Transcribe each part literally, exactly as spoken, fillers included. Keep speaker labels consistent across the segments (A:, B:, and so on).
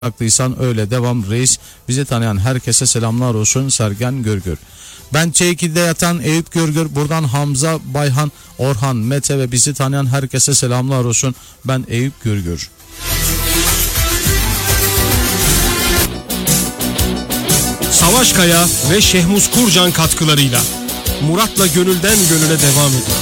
A: haklıysan öyle devam reis. Bizi tanıyan herkese selamlar olsun. Sergen Görgür. Ben Ç iki'de yatan Eyüp Görgür. Buradan Hamza, Bayhan, Orhan, Mete ve bizi tanıyan herkese selamlar olsun. Ben Eyüp Görgür.
B: Savaş Kaya ve Şehmuz Kurcan katkılarıyla Murat'la gönülden gönüle devam ediyor.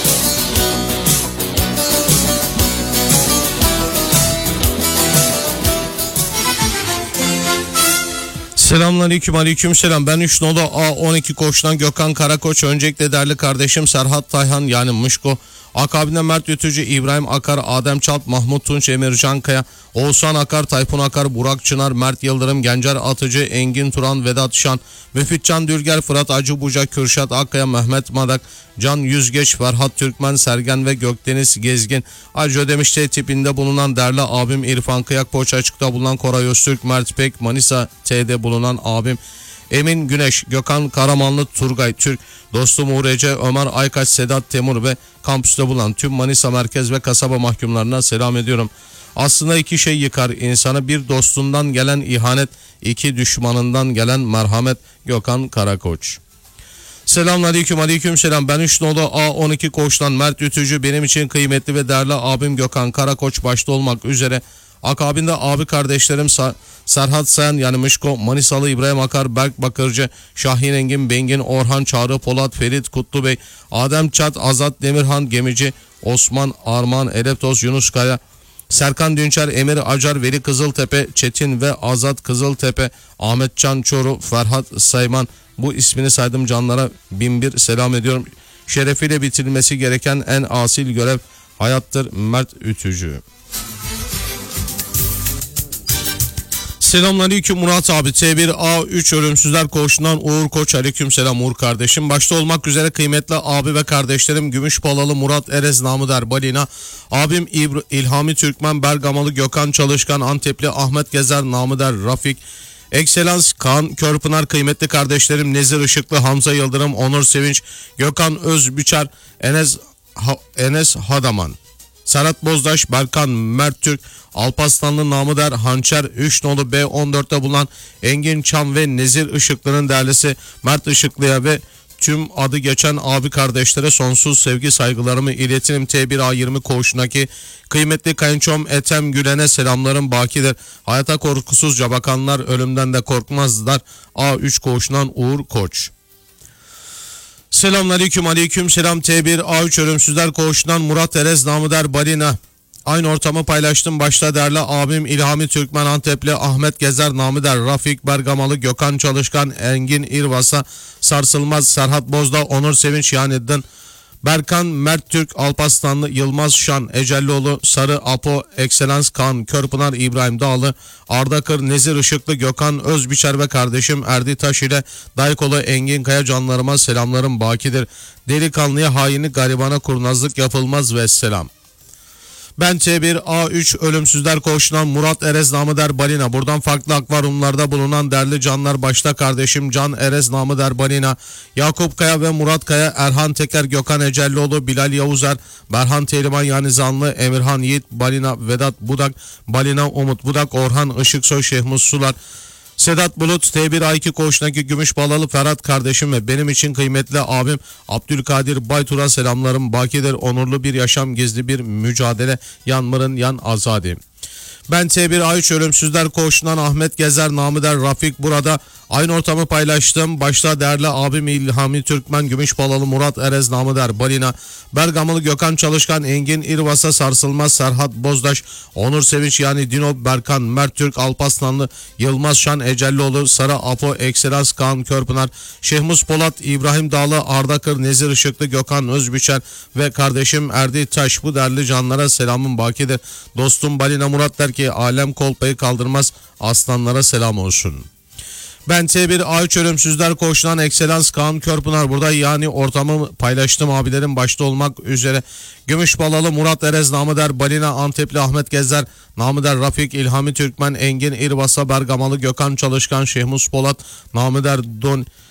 A: Selamünaleyküm, aleyküm selam. Ben üç nolu A on iki koçtan Gökhan Karakoç. Öncelikle değerli kardeşim Serhat Tayhan yani Mışko. Akabinde Mert Yötücü, İbrahim Akar, Adem Çalt, Mahmut Tunç, Emircan Kaya, Oğuzhan Akar, Tayfun Akar, Burak Çınar, Mert Yıldırım, Gencer Atıcı, Engin Turan, Vedat Şan, Müfitcan Dürger, Fırat Acıbucak, Kürşat Akkaya, Mehmet Madak, Can Yüzgeç, Ferhat Türkmen, Sergen ve Gökdeniz Gezgin. Ayrıca Ödemiş'te tipinde bulunan değerli abim İrfan Kıyak, Poğaça Açık'ta bulunan Koray Öztürk, Mert Pek, Manisa T'de bulunan abim Emin Güneş, Gökhan Karamanlı, Turgay Türk, dostum Uğur Ece, Ömer Aykaç, Sedat Temur ve kampüste bulunan tüm Manisa merkez ve kasaba mahkumlarına selam ediyorum. Aslında iki şey yıkar insanı: bir dostundan gelen ihanet, iki düşmanından gelen merhamet. Gökhan Karakoç. Selamünaleyküm, aleyküm selam. Ben üç nolu A on iki koçtan Mert Yötücü. Benim için kıymetli ve değerli abim Gökhan Karakoç başta olmak üzere akabinde abi kardeşlerim Sa- Serhat Sayan yani Mışko, Manisalı İbrahim Akar, Berk Bakırcı, Şahin Engin, Bengin, Orhan Çağrı, Polat, Ferit Kutlubey, Adem Çat, Azat Demirhan, Gemici, Osman Arman, Eleptos, Yunus Kaya, Serkan Dünçer, Emir Acar, Veli Kızıltepe, Çetin ve Azat Kızıltepe, Ahmet Can Çoru, Ferhat Sayman. Bu ismini saydım canlara bin bir selam ediyorum. Şerefiyle bitirilmesi gereken en asil görev hayattır. Mert Ütücü. Selamünaleyküm Murat abi. T bir A üç Ölümsüzler Koğuşu'ndan Uğur Koç. Aleykümselam Uğur kardeşim. Başta olmak üzere kıymetli abi ve kardeşlerim Gümüşpalalı Murat Erez namı der Balina, abim İbr İlhami Türkmen, Bergamalı Gökhan Çalışkan, Antepli Ahmet Gezer namı der Rafik, Ekselans Kaan Körpınar, kıymetli kardeşlerim Nezir Işıklı, Hamza Yıldırım, Onur Sevinç, Gökhan Özbüçer, Enes ha Enes Hadaman, Serhat Bozdaş, Berkan Mert Türk, Alpaslanlı namı der Hançer, üç nolu B on dörtte bulunan Engin Çam ve Nezir Işıklı'nın değerlisi Mert Işıklı'ya ve tüm adı geçen abi kardeşlere sonsuz sevgi saygılarımı iletirim. T bir A yirmi koğuşundaki kıymetli kayınçom Ethem Gülen'e selamlarım bakidir. Hayata korkusuzca bakanlar ölümden de korkmazlar. A üç koğuşundan Uğur Koç. Selamünaleyküm, aleyküm selam. T bir A üç Ölümsüzler Koğuşu'ndan Murat Erez namı der Balina. Aynı ortamı paylaştım. Başta değerli abim İlhami Türkmen, Antepli Ahmet Gezer namı der Rafik, Bergamalı Gökhan Çalışkan, Engin İrvasa, Sarsılmaz, Serhat Bozda, Onur Sevinç yani Dın, Berkan Mert Türk, Alpaslanlı Yılmaz Şan, Ecellioğlu, Sarı Apo, Ekselans Kaan Körpınar, İbrahim Dağlı, Arda Kır, Nezir Işıklı, Gökhan Özbiçer ve kardeşim Erdi Taş ile Daykolu Engin Kaya canlarıma selamlarım bakidir. Delikanlıya, haini garibana kurnazlık yapılmaz ve selam. Ben T bir A üç Ölümsüzler Koğuşu'ndan Murat Erez namı der Balina. Buradan farklı akvaryumlarda bulunan değerli canlar başta kardeşim Can Erez namı der Balina, Yakup Kaya ve Murat Kaya, Erhan Teker, Gökhan Ecellioğlu, Bilal Yavuzer, Berhan Tehliman yani Zanlı, Emirhan Yiğit, Balina, Vedat Budak, Balina, Umut Budak, Orhan Işıksoy, Şehmuz Sular, Sedat Bulut, T bir A iki koğuşundaki Gümüşbalalı Ferhat kardeşim ve benim için kıymetli abim Abdülkadir Baytur'a selamlarım bakidir. Onurlu bir yaşam, gizli bir mücadele, yanmırın yan azadi. Ben T bir A üç Ölümsüzler Koğuşu'ndan Ahmet Gezer namı der Rafik. Burada aynı ortamı paylaştım. Başta değerli abim İlhami Türkmen, Gümüşbalalı Murat Erez namı der Balina, Bergamalı Gökhan Çalışkan, Engin İrvasa, Sarsılmaz, Serhat Bozdaş, Onur Sevinç yani Dino, Berkan Mert Türk, Alpaslanlı Yılmaz Şan, Ecellioğlu, Sarı Apo, Ekselans Kaan Körpınar, Şehmuz Polat, İbrahim Dağlı, Arda Kır, Nezir Işıklı, Gökhan Özbiçer ve kardeşim Erdi Taş. Bu değerli canlara selamım bakidir. Dostum Balina Murat der ki alem kolpayı kaldırmaz, aslanlara selam olsun. Ben T bir A üç Ölümsüzler Koğuşu'ndan Ekselans Kaan Körpınar. Burada yani ortamı paylaştım abilerim başta olmak üzere Gümüşbalalı Murat Erez namı der Balina, Antepli Ahmet Gezer namı der Rafik, İlhami Türkmen, Engin İrvasa, Bergamalı Gökhan Çalışkan, Şehmuz Polat namı der Don